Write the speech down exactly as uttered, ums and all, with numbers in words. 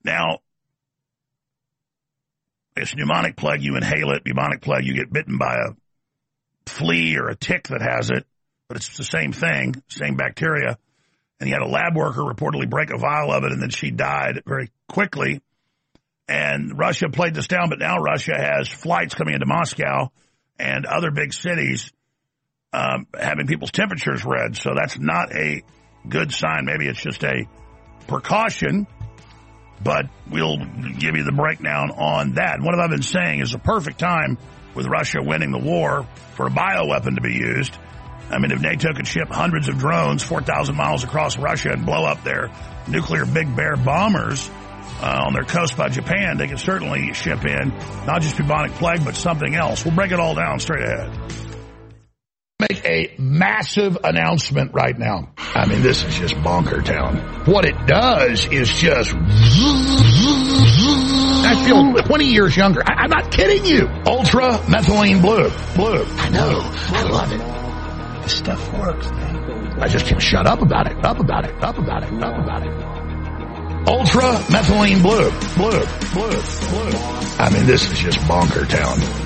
Now, it's pneumonic plague, you inhale it. Bubonic plague, you get bitten by a flea or a tick that has it, but it's the same thing, same bacteria. And he had a lab worker reportedly break a vial of it, and then she died very quickly. And Russia played this down, but now Russia has flights coming into Moscow and other big cities um, having people's temperatures read. So that's not a good sign. Maybe it's just a precaution, but we'll give you the breakdown on that. And what I've been saying is the perfect time with Russia winning the war for a bioweapon to be used. I mean, if NATO could ship hundreds of drones four thousand miles across Russia and blow up their nuclear Big Bear bombers uh, on their coast by Japan, they could certainly ship in not just bubonic plague, but something else. We'll break it all down straight ahead. Make a massive announcement right now. I mean, this is just bonker town. What it does is just... I feel twenty years younger. I, I'm not kidding you. Ultra methylene blue. Blue. I know. I love it. This stuff works, man. I just can't shut up about it. Up about it. Up about it. Up about it. Ultra methylene blue. Blue. Blue. Blue. I mean, this is just bonker town.